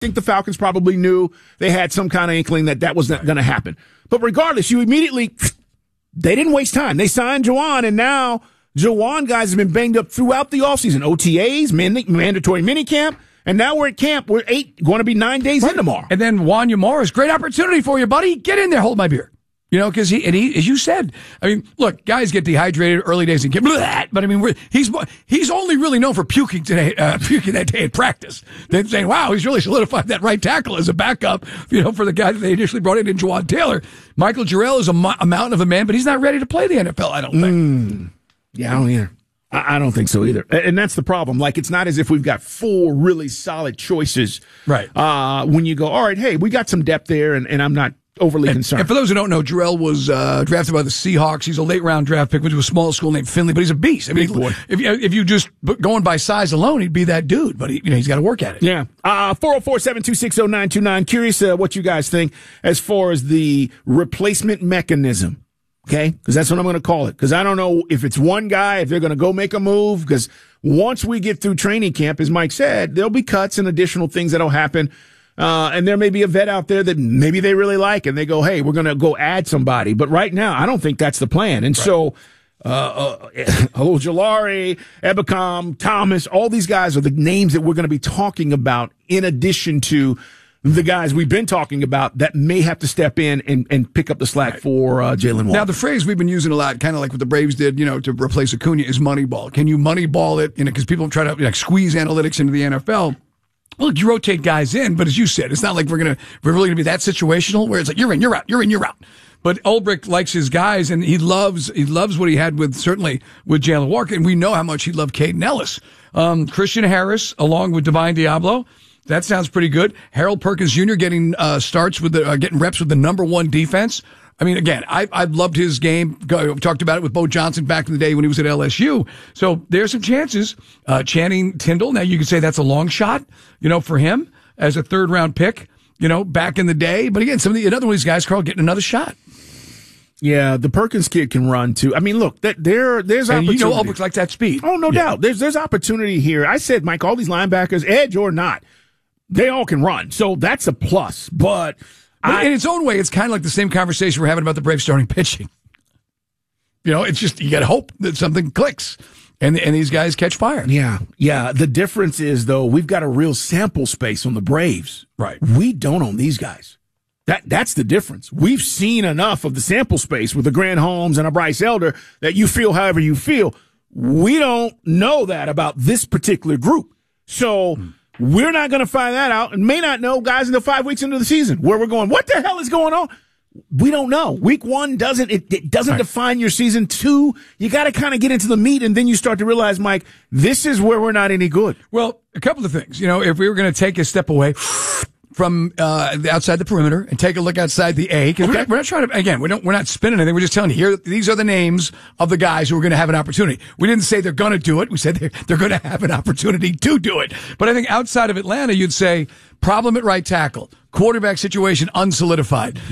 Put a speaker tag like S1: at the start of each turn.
S1: think the Falcons probably knew. They had some kind of inkling that was not going to happen. But regardless, they didn't waste time. They signed Juwan, and now Juwan guys have been banged up throughout the offseason. OTAs, mandatory minicamp, and now we're at camp. We're going to be 9 days in tomorrow.
S2: And then Wanya Morris, great opportunity for you, buddy. Get in there, hold my beer. Because he, as you said, look, guys get dehydrated early days and get blah, but he's only really known for puking that day at practice. They're saying, wow, he's really solidified that right tackle as a backup, for the guy that they initially brought in Juwan Taylor. Michael Jarrell is a mountain of a man, but he's not ready to play the NFL, I don't think.
S1: Yeah, I don't either. I don't think so either. And that's the problem. Like, it's not as if we've got 4 really solid choices.
S2: Right.
S1: When you go, all right, hey, we got some depth there, and I'm not overly concerned.
S2: And for those who don't know, Jarrell was drafted by the Seahawks. He's a late-round draft pick, went to a small school named Finley, but he's a beast.
S1: Big boy.
S2: If you just going by size alone, he'd be that dude. But he's got to work at it.
S1: Yeah. 404-726-0929. Curious what you guys think as far as the replacement mechanism. Okay? Because that's what I'm going to call it. Because I don't know if it's one guy, if they're going to go make a move. Because once we get through training camp, as Mike said, there'll be cuts and additional things that'll happen. And there may be a vet out there that maybe they really like, and they go, hey, we're going to go add somebody. But right now, I don't think that's the plan. And so, Ojulari, Ebukam, Thomas, all these guys are the names that we're going to be talking about in addition to the guys we've been talking about that may have to step in and pick up the slack for Jalen Walker.
S2: Now, the phrase we've been using a lot, kind of like what the Braves did, to replace Acuna, is Moneyball. Can you Moneyball it? Because people try to squeeze analytics into the NFL. Look, you rotate guys in, but as you said, it's not like we're really gonna be that situational where it's like you're in, you're out, you're in, you're out. But Ulbrich likes his guys, and he loves what he had with Jalen Walker, and we know how much he loved Caden Ellis. Christian Harris, along with Divine Diablo, that sounds pretty good. Harold Perkins Jr. getting starts with getting reps with the number 1 defense. Again, I've loved his game. We talked about it with Bo Johnson back in the day when he was at LSU. So there's some chances. Channing Tindall, now you could say that's a long shot, for him as a 3rd-round pick, back in the day. But again, another one of these guys, Carl, getting another shot.
S1: Yeah, the Perkins kid can run too. Look, there's opportunity.
S2: And Ulbrich likes that speed.
S1: Oh, no doubt. There's opportunity here. I said, Mike, all these linebackers, edge or not, they all can run. So that's a plus. But in its own way, it's kind of like the same conversation we're having about the Braves starting pitching. It's just, you got to hope that something clicks and these guys catch fire. Yeah. Yeah. The difference is, though, we've got a real sample space on the Braves.
S2: Right.
S1: We don't on these guys. That's the difference. We've seen enough of the sample space with a Grant Holmes and a Bryce Elder that you feel however you feel. We don't know that about this particular group. So we're not going to find that out and may not know, guys, until 5 weeks into the season where we're going, what the hell is going on? We don't know. Week 1 doesn't define your season. 2, you got to kind of get into the meat, and then you start to realize, Mike, this is where we're not any good.
S2: Well, a couple of things. If we were going to take a step away from outside the perimeter and take a look outside the A, because we're not trying to, again, we're not spinning anything. We're just telling you, these are the names of the guys who are going to have an opportunity. We didn't say they're going to do it. We said they're going to have an opportunity to do it. But I think outside of Atlanta, you'd say problem at right tackle, quarterback situation unsolidified.